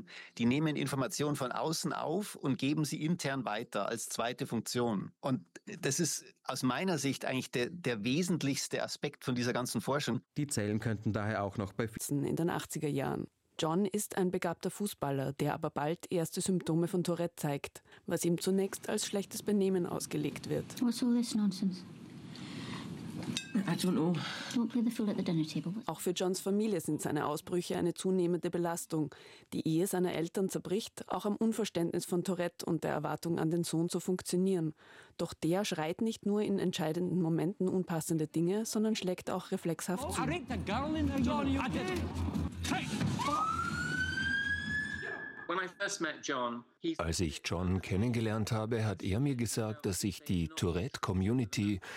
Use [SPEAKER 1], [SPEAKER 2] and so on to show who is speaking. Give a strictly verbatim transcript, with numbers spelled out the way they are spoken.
[SPEAKER 1] die nehmen Informationen von außen auf und geben sie intern weiter als zweite Funktion. Und das ist aus meiner Sicht eigentlich der, der wesentlichste Aspekt von dieser ganzen Forschung.
[SPEAKER 2] Die Zellen könnten daher auch noch bei
[SPEAKER 3] in den achtziger Jahren. John ist ein begabter Fußballer, der aber bald erste Symptome von Tourette zeigt, was ihm zunächst als schlechtes Benehmen ausgelegt wird.
[SPEAKER 4] What's all this nonsense?
[SPEAKER 5] I don't know.
[SPEAKER 4] Don't play the fool at the dinner table.
[SPEAKER 3] Auch für Johns Familie sind seine Ausbrüche eine zunehmende Belastung. Die Ehe seiner Eltern zerbricht, auch am Unverständnis von Tourette und der Erwartung an den Sohn zu funktionieren. Doch der schreit nicht nur in entscheidenden Momenten unpassende Dinge, sondern schlägt auch reflexhaft zu.
[SPEAKER 6] Als ich John kennengelernt habe, hat er mir gesagt, dass sich die Tourette-Community